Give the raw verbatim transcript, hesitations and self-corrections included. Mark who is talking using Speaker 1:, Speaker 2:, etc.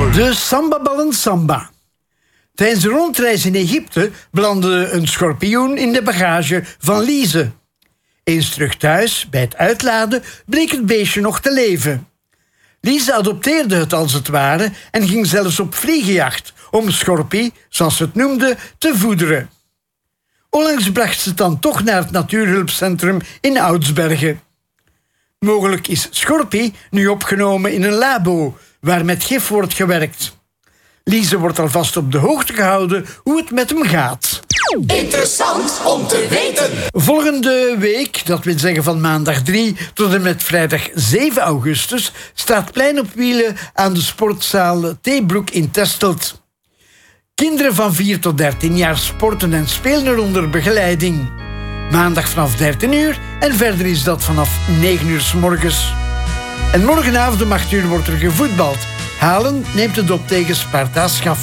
Speaker 1: De sambaballen samba. Tijdens de rondreis in Egypte belandde een schorpioen in de bagage van Lise. Eens terug thuis, bij het uitladen, bleek het beestje nog te leven. Lise adopteerde het als het ware en ging zelfs op vliegenjacht om Schorpie, zoals ze het noemde, te voederen. Onlangs bracht ze het dan toch naar het natuurhulpcentrum in Oudsbergen. Mogelijk is Schorpie nu opgenomen in een labo waar met gif wordt gewerkt. Lise wordt alvast op de hoogte gehouden hoe het met hem gaat.
Speaker 2: Interessant om te weten.
Speaker 1: Volgende week, dat wil zeggen van maandag drie tot en met vrijdag zeven augustus, staat Plein op Wielen aan de sportzaal Theebroek in Testelt. Kinderen van vier tot dertien jaar sporten en spelen er onder begeleiding. Maandag vanaf dertien uur en verder is dat vanaf negen uur 's morgens. En morgenavond om acht uur wordt er gevoetbald. Halen neemt het op tegen Sparta Schaf.